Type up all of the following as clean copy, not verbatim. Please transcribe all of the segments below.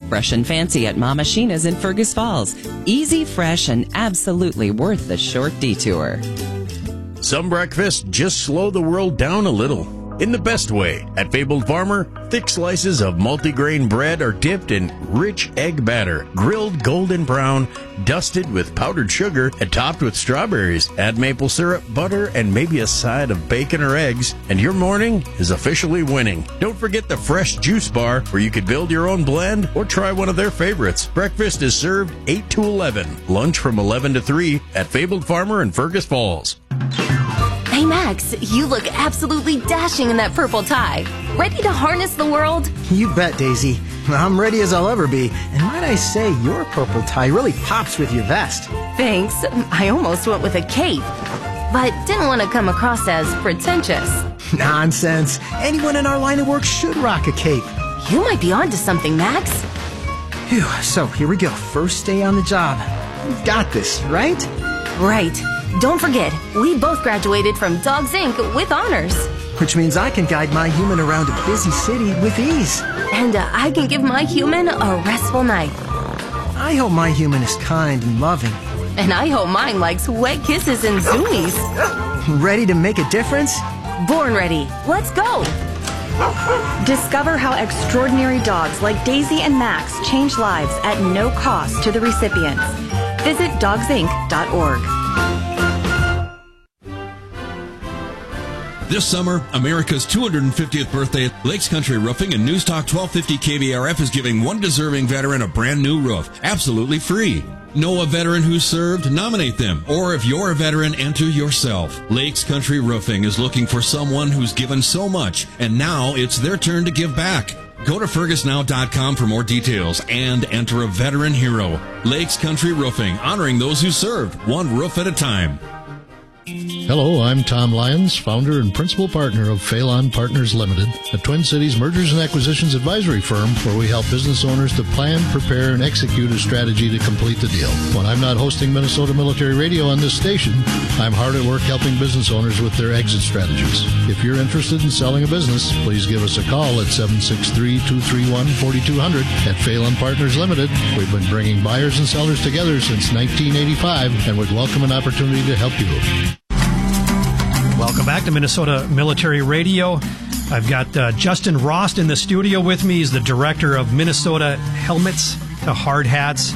Fresh and fancy at Mama Sheena's in Fergus Falls. Easy, fresh, and absolutely worth the short detour. Some breakfasts just slow the world down a little. In the best way. At Fabled Farmer, thick slices of multigrain bread are dipped in rich egg batter, grilled golden brown, dusted with powdered sugar, and topped with strawberries. Add maple syrup, butter, and maybe a side of bacon or eggs, and your morning is officially winning. Don't forget the fresh juice bar, where you could build your own blend or try one of their favorites. Breakfast is served 8 to 11. Lunch from 11 to 3 at Fabled Farmer in Fergus Falls. Hey, Max, you look absolutely dashing in that purple tie. Ready to harness the world? You bet, Daisy. I'm ready as I'll ever be. And might I say, your purple tie really pops with your vest. Thanks. I almost went with a cape, but didn't want to come across as pretentious. Nonsense. Anyone in our line of work should rock a cape. You might be onto something, Max. Phew, so here we go. First day on the job. We've got this, right? Right. Don't forget, we both graduated from Dogs Inc. with honors. Which means I can guide my human around a busy city with ease. And I can give my human a restful night. I hope my human is kind and loving. And I hope mine likes wet kisses and zoomies. Ready to make a difference? Born ready. Let's go. Discover how extraordinary dogs like Daisy and Max change lives at no cost to the recipients. Visit dogsinc.org. This summer, America's 250th birthday, Lakes Country Roofing and News Talk 1250 KBRF is giving one deserving veteran a brand new roof, absolutely free. Know a veteran who served? Nominate them. Or if you're a veteran, enter yourself. Lakes Country Roofing is looking for someone who's given so much, and now it's their turn to give back. Go to FergusNow.com for more details and enter a veteran hero. Lakes Country Roofing, honoring those who served, one roof at a time. Hello, I'm Tom Lyons, founder and principal partner of Phelan Partners Limited, a Twin Cities mergers and acquisitions advisory firm where we help business owners to plan, prepare, and execute a strategy to complete the deal. When I'm not hosting Minnesota Military Radio on this station, I'm hard at work helping business owners with their exit strategies. If you're interested in selling a business, please give us a call at 763-231-4200. At Phelan Partners Limited, we've been bringing buyers and sellers together since 1985 and would welcome an opportunity to help you. Welcome back to Minnesota Military Radio. I've got Justin Rost in the studio with me. He's the director of Minnesota Helmets to Hard Hats.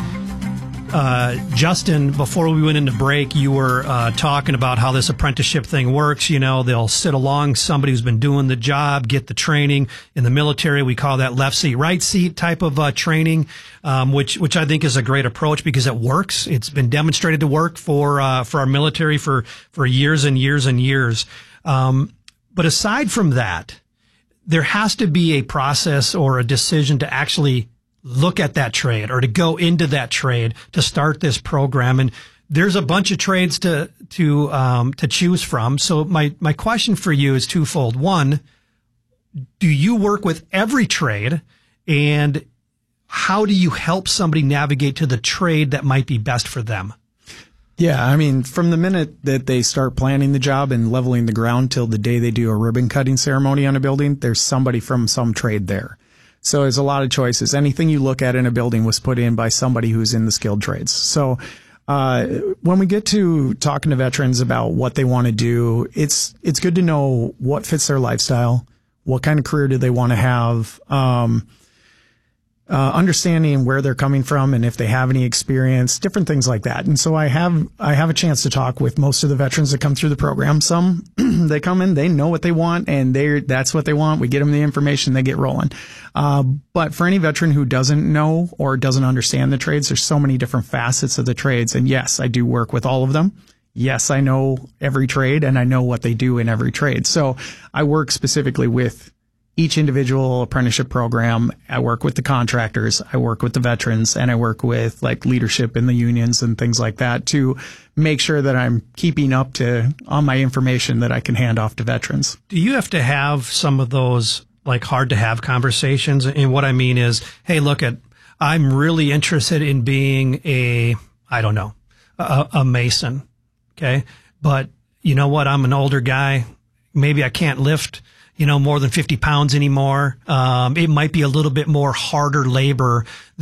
Justin, before we went into break, you were talking about how this apprenticeship thing works. You know, they'll sit along somebody who's been doing the job, get the training. In the military, we call that left seat, right seat type of training, which I think is a great approach because it works. It's been demonstrated to work for our military for years and years and years. But aside from that, there has to be a process or a decision to actually look at that trade or to go into that trade to start this program. And there's a bunch of trades to choose from. So my question for you is twofold. One, do you work with every trade, and how do you help somebody navigate to the trade that might be best for them? Yeah, I mean, from the minute that they start planning the job and leveling the ground till the day they do a ribbon cutting ceremony on a building, there's somebody from some trade there. So there's a lot of choices. Anything you look at in a building was put in by somebody who's in the skilled trades. So when we get to talking to veterans about what they want to do, it's good to know what fits their lifestyle, what kind of career do they want to have, understanding where they're coming from and if they have any experience, different things like that. And so I have a chance to talk with most of the veterans that come through the program. Some they come in, they know what they want, and that's what they want. We get them the information, they get rolling. But for any veteran who doesn't know or doesn't understand the trades, there's so many different facets of the trades. And yes, I do work with all of them. Yes, I know every trade and I know what they do in every trade. So I work specifically with each individual apprenticeship program. I work with the contractors, I work with the veterans, and I work with like leadership in the unions and things like that to make sure that I'm keeping up on my information that I can hand off to veterans. Do you have to have some of those like hard to have conversations? And what I mean is, hey, look, I'm really interested in being a mason. Okay. But you know what? I'm an older guy. Maybe I can't lift more than 50 pounds anymore. It might be a little bit more harder labor